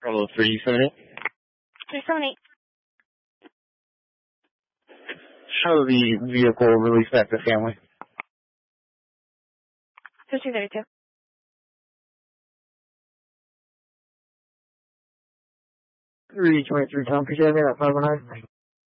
Bravo 378. 378. Show the vehicle released back to family. 5232. 323 Tom, could you have me at 519?